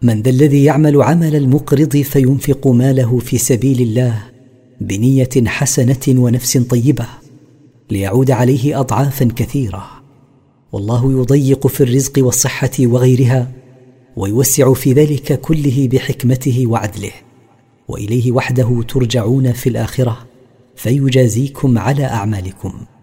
من ذا الذي يعمل عمل المقرض فينفق ماله في سبيل الله بنية حسنة ونفس طيبة ليعود عليه أضعافا كثيرة، والله يضيق في الرزق والصحة وغيرها، ويوسع في ذلك كله بحكمته وعدله، وإليه وحده ترجعون في الآخرة فيجازيكم على أعمالكم.